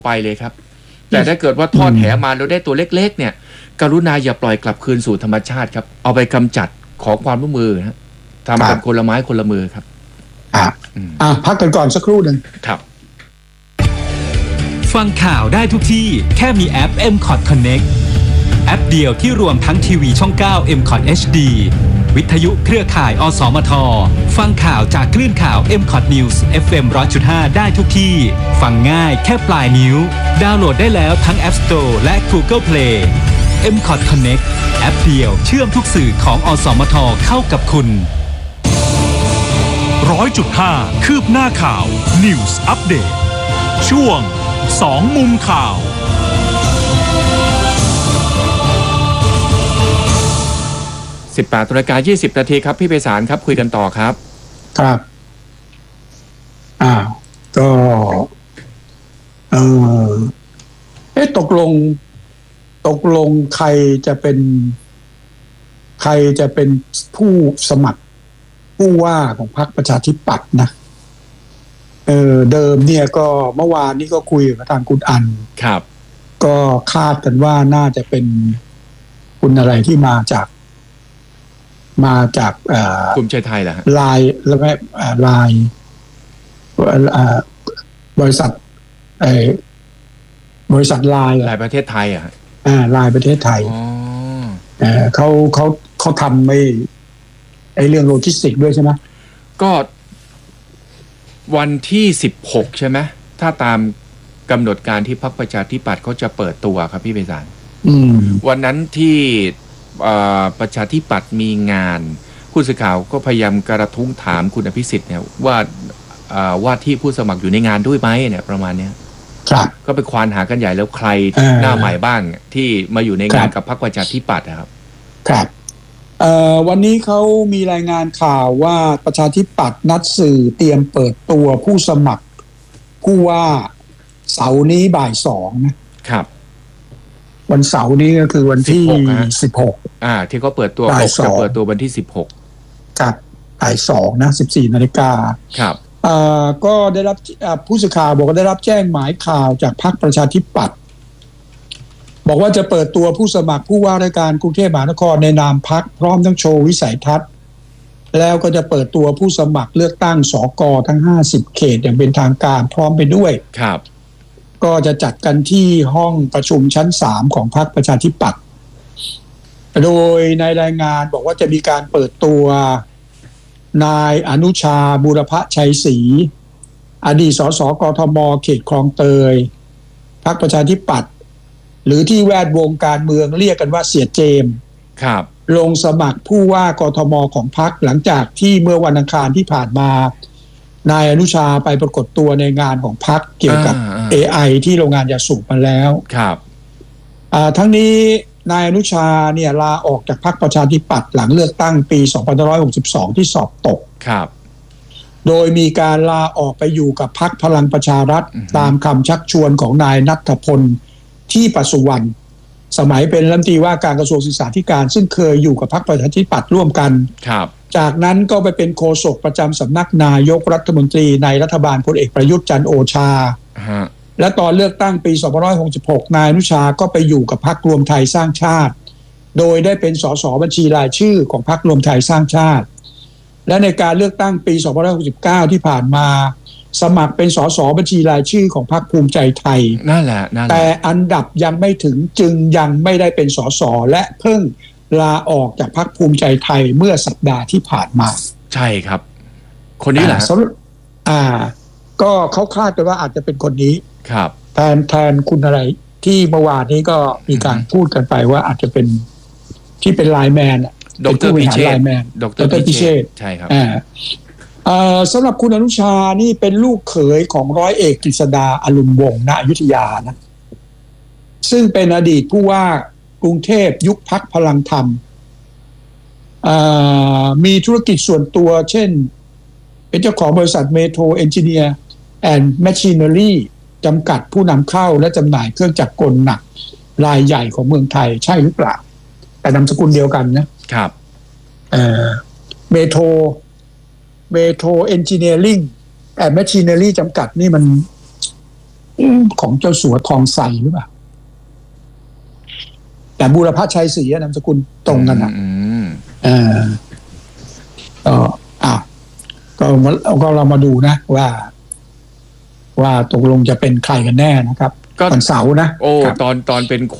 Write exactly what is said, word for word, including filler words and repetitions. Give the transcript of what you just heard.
ไปเลยครับแต่ถ้าเกิดว่าทอดแหมาแล้วได้ตัวเล็กๆเนี่ยกรุณาอย่าปล่อยกลับคืนสู่ธรรมชาติครับเอาไปกำจัดขอความร่วมมือนะทำกันคนละไม้คนละมือครับอ่าอ่าพักกันก่อนสักครู่หนึ่งครับฟังข่าวได้ทุกที่แค่มีแอป เอ็ม คอท Connect แอปเดียวที่รวมทั้งทีวีช่องเก้า เอ็ม คอท เอช ดี วิทยุเครือข่ายอสมทฟังข่าวจากคลื่นข่าว เอ็ม คอท News เอฟ เอ็ม หนึ่งร้อยจุดห้า ได้ทุกที่ฟังง่ายแค่ปลายนิ้วดาวน์โหลดได้แล้วทั้ง App Store และ Google Play เอ็ม คอท Connect แอปเดียวเชื่อมทุกสื่อของอสมทเข้ากับคุณร้อยจุดห้าคืบหน้าข่าว News Update ช่วงสองมุมข่าวสิบแปดนาฬิกายี่สิบนาทีครับพี่ไพศาลครับคุยกันต่อครับครับอ้าวก็เออเอ๊ะตกลงตกลงใครจะเป็นใครจะเป็นผู้สมัครผู้ว่าของพรรคประชาธิปัตย์นะเออเดิมเนี่ยก็เมื่อวานนี้ก็คุยกับทางคุณอันครับก็คาดกันว่าน่าจะเป็นคุณอะไรที่มาจากมาจากกลุ่มใจไทยเหรอฮะลายแล้วก็ลายบริษัทไอ้บริษัทลายลายประเทศไทยอ่ะอ่าลายประเทศไทยอ๋อเออเขาเขาเขาทำไม่ไอ้เรื่องโลจิสติกด้วยใช่ไหมก็วันที่สิบหกใช่ไหมถ้าตามกำหนดการที่พรรคประชาธิปัตย์เขาจะเปิดตัวครับพี่ไพศาลวันนั้นที่ประชาธิปัตย์มีงานผู้สื่อข่าวก็พยายามกระทุ้งถามคุณอภิสิทธิ์เนี่ยว่าว่าที่ผู้สมัครอยู่ในงานด้วยไหมเนี่ยประมาณเนี้ยครับก็ไปควานหากันใหญ่แล้วใครหน้าใหม่บ้างที่มาอยู่ในงานกับพรรคประชาธิปัตย์ครับครับวันนี้เขามีรายงานข่าวว่าประชาธิปัตย์นัดสื่อเตรียมเปิดตัวผู้สมัครผู้ว่าเสาร์นี้บ่ายสองนะครับวันเสาร์นี้ก็คือวันที่สิบหกอ่าที่เขาเปิดตัวจะเปิดตัววันที่สิบหกครับบ่ายสองนะสิบสี่นาฬิกาครับอ่าก็ได้รับผู้สื่อข่าวบอกว่าได้รับแจ้งหมายข่าวจากพรรคประชาธิปัตย์บอกว่าจะเปิดตัวผู้สมัครผู้ว่าราชการกรุงเทพมหานครในนามพรรคพร้อมทั้งโชว์วิสัยทัศน์แล้วก็จะเปิดตัวผู้สมัครเลือกตั้งสกทั้งห้าสิบเขตอย่างเป็นทางการพร้อมไปด้วยครับก็จะจัดกันที่ห้องประชุมชั้นสามของพรรคประชาธิปัตย์โดยในรายงานบอกว่าจะมีการเปิดตัวนายอนุชาบูรพชัยศรีอดีตสสกทมเขตคลองเตยพรรคประชาธิปัตย์หรือที่แวดวงการเมืองเรียกกันว่าเสียเจมส์ครับลงสมัครผู้ว่ากทมของพรรคหลังจากที่เมื่อวันอังคารที่ผ่านมานายอนุชาไปปรากฏตัวในงานของพรรคเกี่ยวกับ เอ ไอ ที่โรงงานยาสูบมาแล้วครับทั้งนี้นายอนุชาเนี่ยลาออกจากพรรคประชาธิปัตย์หลังเลือกตั้งปีสองพันห้าร้อยหกสิบสองที่สอบตกครับโดยมีการลาออกไปอยู่กับพรรคพลังประชารัฐตามคำชักชวนของนายณัฐพลที่ประสุวรรณสมัยเป็นรัฐมนตรีว่าการกระทรวงศึกษาธิการซึ่งเคยอยู่กับพรรคประชาธิปัตย์ร่วมกันครับจากนั้นก็ไปเป็นโฆษกประจำสำนักนายกรัฐมนตรีในรัฐบาลพลเอกประยุทธ์จันทร์โอชาและตอนเลือกตั้งปีสองพันห้าร้อยหกสิบหกนายอนุชาก็ไปอยู่กับพรรครวมไทยสร้างชาติโดยได้เป็นสสบัญชีรายชื่อของพรรครวมไทยสร้างชาติและในการเลือกตั้งปีสองพันห้าร้อยหกสิบเก้าที่ผ่านมาสมัครเป็นสสบัญชีรายชื่อของพรรคภูมิใจไทยนั่นแหละนั่นแหละแต่อันดับยังไม่ถึงจึงยังไม่ได้เป็นสสและเพิ่งลาออกจากพรรคภูมิใจไทยเมื่อสัปดาห์ที่ผ่านมาใช่ครับคนนี้แหละอ่าก็เขาคาดกันว่าอาจจะเป็นคนนี้ครับแทนแทนคุณอะไรที่เมื่อวานนี้ก็มีการพูดกันไปว่าอาจจะเป็นที่เป็นไลน์แมนดรพิเชษฐ์ดรพิเชษฐ์ใช่ครับอ่าสำหรับคุณอนุชานี่เป็นลูกเขยของร้อยเอกกฤษดาอรุณวงศ์ณอยุธยานะซึ่งเป็นอดีตผู้ว่ากรุงเทพยุคพรรคพลังธรรมมีธุรกิจส่วนตัวเช่นเป็นเจ้าของบริษัทเมโทรเอนจิเนียร์แอนด์แมชชีเนอรี่จำกัดผู้นำเข้าและจำหน่ายเครื่องจักรกลหนักรายใหญ่ของเมืองไทยใช่หรือเปล่าแต่นามสกุลเดียวกันนะครับเมโทรเมโทรเอนจิเนียริ่งแอนด์แมชชีเนอรี่จำกัดนี่มันของเจ้าสัวทองใสหรือเปล่าแต่บูรพชัยศรีนามสกุลตรงกันนะเออก็อ่ะก็ก็เรามาดูนะว่า ว่าตกลงจะเป็นใครกันแน่นะครับวันเสาร์นะโอ้ตอนตอนเป็น